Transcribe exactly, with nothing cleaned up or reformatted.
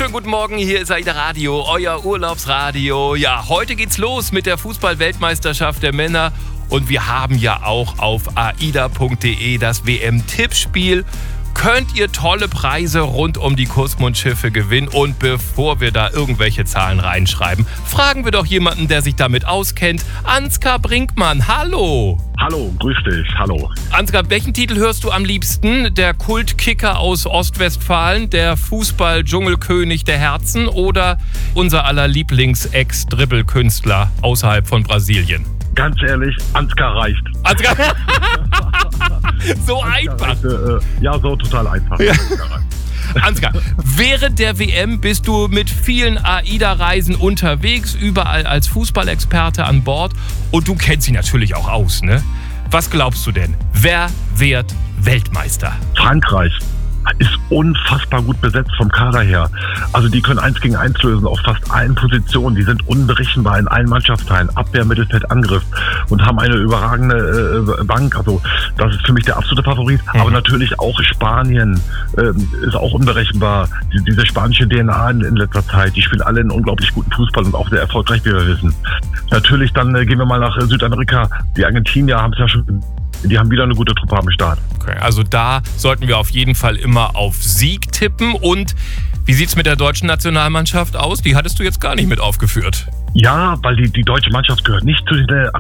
Schönen guten Morgen, hier ist AIDA Radio, euer Urlaubsradio. Ja, heute geht's los mit der Fußball-Weltmeisterschaft der Männer. Und wir haben ja auch auf aida punkt de das W M-Tippspiel. Könnt ihr tolle Preise rund um die Kussmund-Schiffe gewinnen. Und bevor wir da irgendwelche Zahlen reinschreiben, fragen wir doch jemanden, der sich damit auskennt. Ansgar Brinkmann, hallo. Hallo, grüß dich, hallo. Ansgar, welchen Titel hörst du am liebsten? Der Kultkicker aus Ostwestfalen, der Fußball-Dschungelkönig der Herzen oder unser aller Lieblings-Ex-Dribbelkünstler außerhalb von Brasilien? Ganz ehrlich, Ansgar reicht. Ansgar? So Ansgar einfach. Reicht, äh, ja, so total einfach. Ja. Ansgar, während der W M bist du mit vielen AIDA-Reisen unterwegs, überall als Fußballexperte an Bord. Und du kennst dich natürlich auch aus, ne? Was glaubst du denn? Wer wird Weltmeister? Frankreich ist unfassbar gut besetzt vom Kader her. Also die können eins gegen eins lösen auf fast allen Positionen. Die sind unberechenbar in allen Mannschaftsteilen. Abwehr, Mittelfeld, Angriff. Und haben eine überragende äh, Bank. Also das ist für mich der absolute Favorit. Mhm. Aber natürlich auch Spanien äh, ist auch unberechenbar. Die, diese spanische D N A in, in letzter Zeit. Die spielen alle einen unglaublich guten Fußball und auch sehr erfolgreich, wie wir wissen. Natürlich dann äh, gehen wir mal nach Südamerika. Die Argentinier haben es ja schon... Die haben wieder eine gute Truppe am Start. Okay, also da sollten wir auf jeden Fall immer auf Sieg tippen. Und wie sieht's mit der deutschen Nationalmannschaft aus? Die hattest du jetzt gar nicht mit aufgeführt. Ja, weil die, die deutsche Mannschaft gehört nicht zu den